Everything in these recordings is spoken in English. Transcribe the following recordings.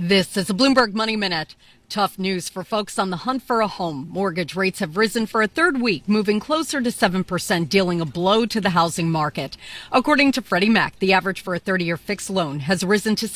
This is a Bloomberg Money Minute. Tough news for folks on the hunt for a home. Mortgage rates have risen for a third week, moving closer to 7%, dealing a blow to the housing market. According to Freddie Mac, the average for a 30-year fixed loan has risen to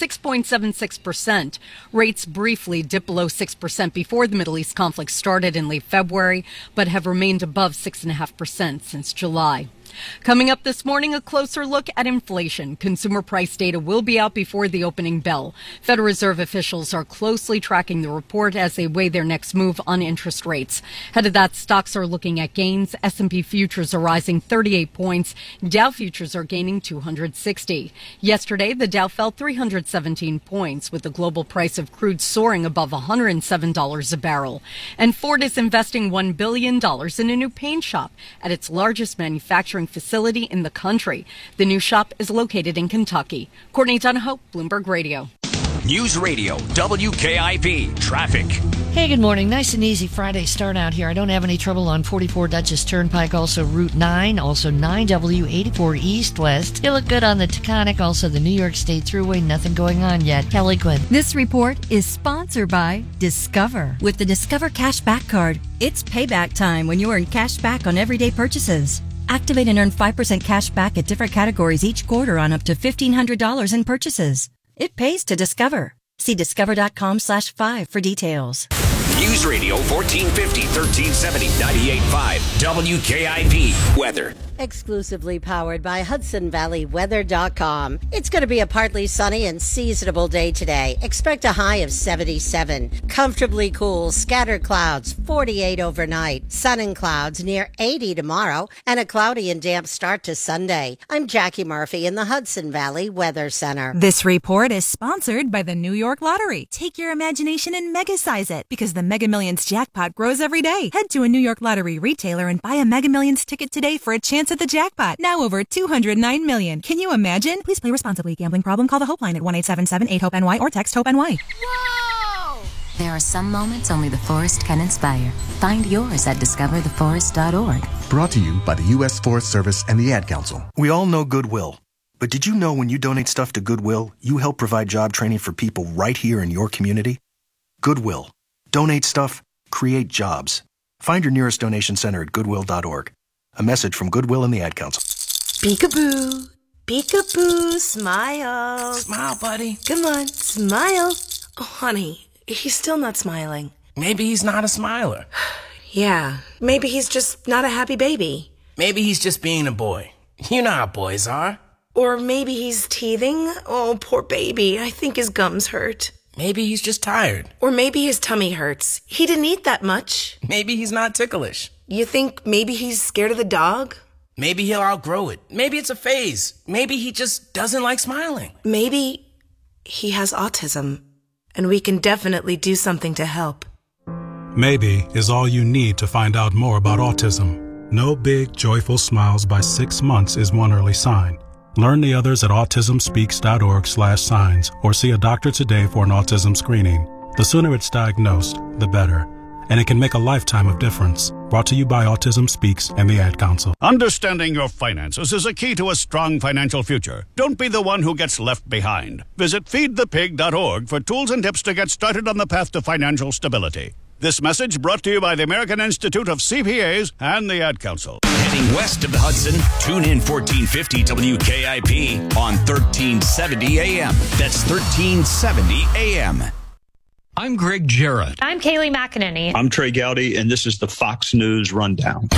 6.76%. Rates briefly dipped below 6% before the Middle East conflict started in late February, but have remained above 6.5% since July. Coming up this morning, a closer look at inflation. Consumer price data will be out before the opening bell. Federal Reserve officials are closely tracking the report as they weigh their next move on interest rates. Ahead of that, stocks are looking at gains. S&P futures are rising 38 points. Dow futures are gaining 260. Yesterday, the Dow fell 317 points, with the global price of crude soaring above $107 a barrel. And Ford is investing $1 billion in a new paint shop at its largest manufacturing facility in the country. The new shop is located in Kentucky. Courtney Donahoe, Bloomberg Radio. News Radio, WKIP, traffic. Hey, good morning. Nice and easy Friday start out here. I don't have any trouble on 44 Dutchess Turnpike, also Route 9, also 9W84 East-West. You look good on the Taconic, also the New York State Thruway. Nothing going on yet. Kelly Quinn. This report is sponsored by Discover. With the Discover Cash Back Card, it's payback time when you earn cash back on everyday purchases. Activate and earn 5% cash back at different categories each quarter on up to $1,500 in purchases. It pays to Discover. See discover.com/5 for details. News Radio 1450, 1370, 98.5, WKIP. Weather. Exclusively powered by HudsonValleyWeather.com. It's going to be a partly sunny and seasonable day today. Expect a high of 77. Comfortably cool, scattered clouds, 48 overnight. Sun and clouds near 80 tomorrow, and a cloudy and damp start to Sunday. I'm Jackie Murphy in the Hudson Valley Weather Center. This report is sponsored by the New York Lottery. Take your imagination and mega-size it, because the Mega Millions jackpot grows every day. Head to a New York Lottery retailer and buy a Mega Millions ticket today for a chance at the jackpot. Now over $209 million. Can you imagine? Please play responsibly. Gambling problem? Call the Hope line at 1-877-8-HOPE-NY or text HOPE-NY. Whoa! There are some moments only the forest can inspire. Find yours at discovertheforest.org. Brought to you by the U.S. Forest Service and the Ad Council. We all know Goodwill. But did you know when you donate stuff to Goodwill, you help provide job training for people right here in your community? Goodwill. Donate stuff, create jobs. Find your nearest donation center at goodwill.org. A message from Goodwill and the Ad Council. Peekaboo. Peekaboo. Smile. Smile, buddy. Come on, smile. Oh, honey, he's still not smiling. Maybe he's not a smiler. Yeah, maybe he's just not a happy baby. Maybe he's just being a boy. You know how boys are. Or maybe he's teething. Oh, poor baby. I think his gums hurt. Maybe he's just tired. Or maybe his tummy hurts. He didn't eat that much. Maybe he's not ticklish. You think maybe he's scared of the dog? Maybe he'll outgrow it. Maybe it's a phase. Maybe he just doesn't like smiling. Maybe he has autism, and we can definitely do something to help. Maybe is all you need to find out more about autism. No big, joyful smiles by 6 months is one early sign. Learn the others at autismspeaks.org/signs or see a doctor today for an autism screening. The sooner it's diagnosed, the better. And it can make a lifetime of difference. Brought to you by Autism Speaks and the Ad Council. Understanding your finances is a key to a strong financial future. Don't be the one who gets left behind. Visit feedthepig.org for tools and tips to get started on the path to financial stability. This message brought to you by the American Institute of CPAs and the Ad Council. Heading west of the Hudson, tune in 1450 WKIP on 1370 AM. That's 1370 AM. I'm Greg Jarrett. I'm Kaylee McEnany. I'm Trey Gowdy, and this is the Fox News Rundown.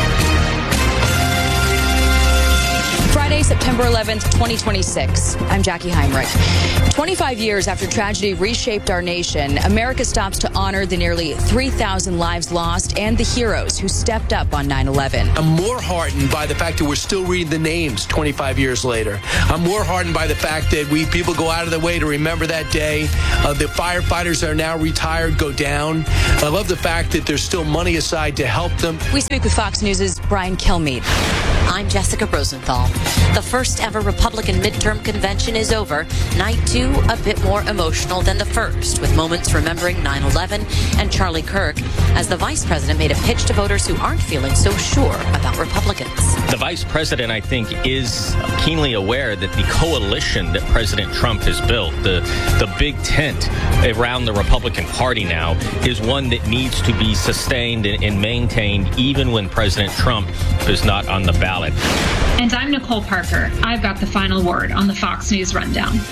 Friday, September 11th, 2026. I'm Jackie Heinrich. 25 years after tragedy reshaped our nation, America stops to honor the nearly 3,000 lives lost and the heroes who stepped up on 9/11. I'm more heartened by the fact that we're still reading the names 25 years later. I'm more heartened by the fact that people go out of their way to remember that day. The firefighters that are now retired go down. I love the fact that there's still money aside to help them. We speak with Fox News' Brian Kilmeade. I'm Jessica Rosenthal. The first ever Republican midterm convention is over. Night 2, a bit more emotional than the first, with moments remembering 9/11 and Charlie Kirk, as the vice president made a pitch to voters who aren't feeling so sure about Republicans. The vice president, I think, is keenly aware that the coalition that President Trump has built, the big tent around the Republican Party now, is one that needs to be sustained and maintained even when President Trump is not on the ballot. And I'm Nicole Parker. I've got the final word on the Fox News Rundown.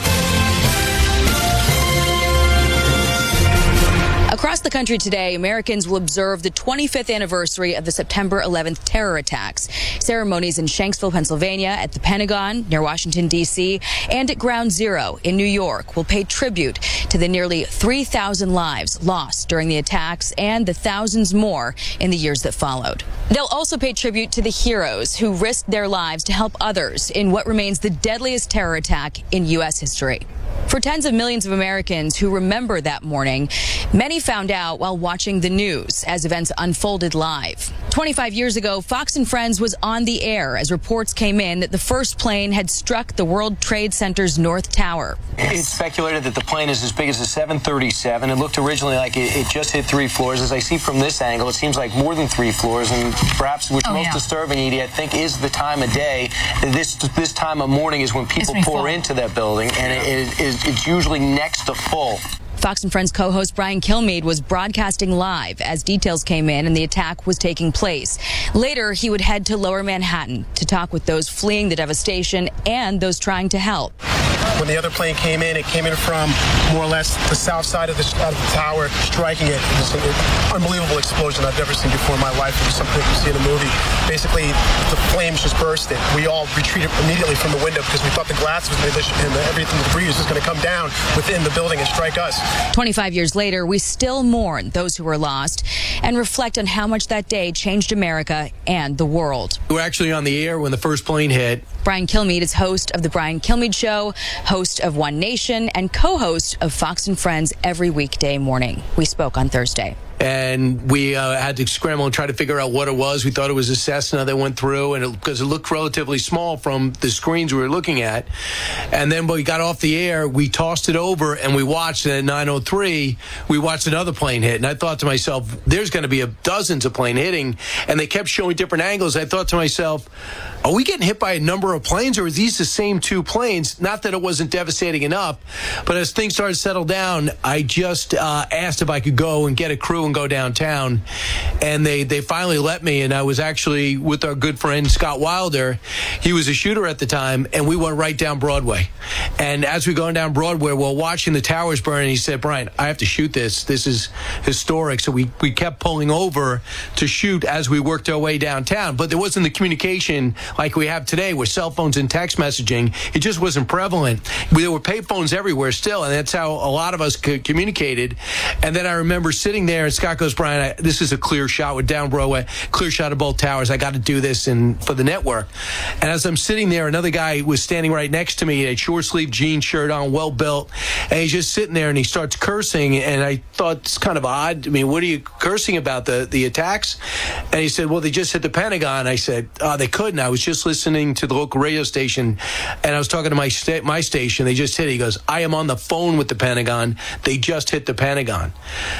Across the country today, Americans will observe the 25th anniversary of the September 11th terror attacks. Ceremonies in Shanksville, Pennsylvania, at the Pentagon, near Washington, D.C., and at Ground Zero in New York will pay tribute to the nearly 3,000 lives lost during the attacks and the thousands more in the years that followed. They'll also pay tribute to the heroes who risked their lives to help others in what remains the deadliest terror attack in U.S. history. For tens of millions of Americans who remember that morning, many found out while watching the news as events unfolded live. 25 years ago, Fox and Friends was on the air as reports came in that the first plane had struck the World Trade Center's North Tower. It's speculated that the plane is as big as a 737. It looked originally like it just hit 3 floors. As I see from this angle, it seems like more than 3 floors, and perhaps what's most disturbing, Edie, I think, is the time of day. This time of morning is when people pour into that building, and it's usually next to full. Fox and Friends co-host Brian Kilmeade was broadcasting live as details came in and the attack was taking place. Later, he would head to Lower Manhattan to talk with those fleeing the devastation and those trying to help. When the other plane came in, it came in from more or less the south side of the tower, striking it. It was an unbelievable explosion I've never seen before in my life. It was something you see in a movie. Basically, the flames just bursted. We all retreated immediately from the window because we thought the glass was and everything, the debris was just going to come down within the building and strike us. 25 years later, we still mourn those who were lost and reflect on how much that day changed America and the world. We were actually on the air when the first plane hit. Brian Kilmeade is host of The Brian Kilmeade Show, host of One Nation, and co-host of Fox and Friends every weekday morning. We spoke on Thursday. And we had to scramble and try to figure out what it was. We thought it was a Cessna that went through, and because it looked relatively small from the screens we were looking at. And then when we got off the air, we tossed it over and we watched it at 9:03. We watched another plane hit, and I thought to myself, there's going to be dozens of planes hitting, and they kept showing different angles. I thought to myself, are we getting hit by a number of planes, or are these the same 2 planes? Not that it wasn't devastating enough, but as things started to settle down, I just asked if I could go and get a crew and go downtown, and they finally let me. And I was actually with our good friend Scott Wilder. He was a shooter at the time, and we went right down Broadway. And as we go down Broadway, we're watching the towers burn, and he said, Brian, I have to shoot this. This is historic. So we kept pulling over to shoot as we worked our way downtown. But there wasn't the communication like we have today with cell phones and text messaging. It just wasn't prevalent. There were payphones everywhere still, and that's how a lot of us communicated. And then I remember sitting there, and Scott goes, Brian, this is a clear shot with down Broadway, clear shot of both towers. I got to do this for the network. And as I'm sitting there, another guy was standing right next to me, a short sleeve jean shirt on, well built, and he's just sitting there and he starts cursing. And I thought, it's kind of odd. I mean, what are you cursing about, the attacks? And he said, well, they just hit the Pentagon. I said, they couldn't. I was just listening to the local radio station, and I was talking to my station. They just hit it. He goes, I am on the phone with the Pentagon. They just hit the Pentagon.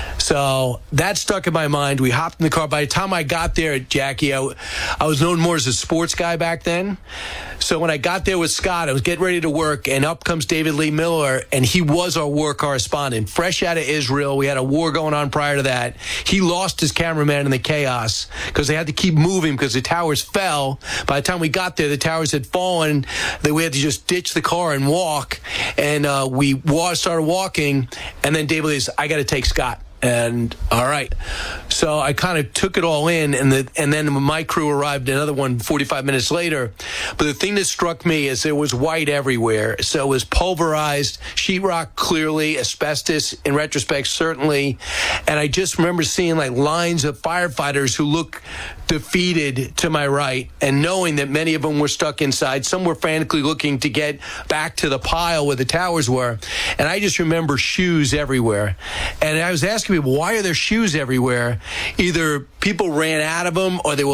So that stuck in my mind. We hopped in the car. By the time I got there, Jackie, I was known more as a sports guy back then. So when I got there with Scott, I was getting ready to work, and up comes David Lee Miller, and he was our war correspondent, fresh out of Israel. We had a war going on prior to that. He lost his cameraman in the chaos because they had to keep moving because the towers fell. By the time we got there, the towers had fallen. We had to just ditch the car and walk, and we started walking, and then David Lee said, I got to take Scott. And all right, so I kind of took it all in, and then my crew arrived, another one 45 minutes later. But the thing that struck me is there was white everywhere. So it was pulverized, sheetrock clearly, asbestos in retrospect certainly. And I just remember seeing like lines of firefighters who looked defeated to my right, and knowing that many of them were stuck inside. Some were frantically looking to get back to the pile where the towers were. And I just remember shoes everywhere. And I was asking people, why are there shoes everywhere? Either people ran out of them or they were